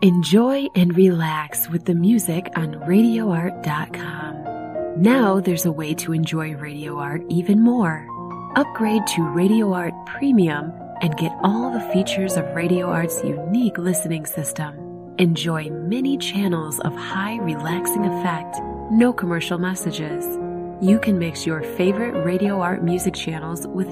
Enjoy and relax with the music on RadioArt.com. Now there's a way to enjoy Radio Art even more. Upgrade to Radio Art Premium and get all the features of Radio Art's unique listening system. Enjoy many channels of high relaxing effect, no commercial messages. You can mix your favorite Radio Art music channels with